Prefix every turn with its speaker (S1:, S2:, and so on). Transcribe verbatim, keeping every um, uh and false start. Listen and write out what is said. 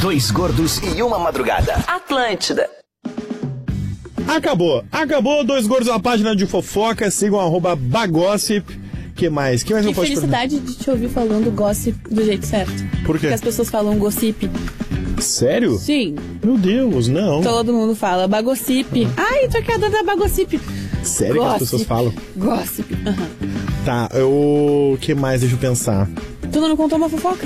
S1: Dois gordos e uma madrugada.
S2: Atlântida.
S3: Acabou. Acabou. Dois gordos, uma página de fofoca. Sigam arroba bagossip. Que mais? Que mais
S4: Que
S3: eu posso
S4: felicidade de te ouvir falando gossip do jeito certo.
S3: Por quê?
S4: Porque as pessoas falam gossip.
S3: Sério?
S4: Sim.
S3: Meu Deus, não.
S4: Todo mundo fala bagossip. Ai, trocador da bagossip.
S3: Sério
S4: Gossip.
S3: que as pessoas falam?
S4: Gossip. Uhum.
S3: Tá, o que mais? Deixa eu pensar.
S4: Tu não me contou uma fofoca?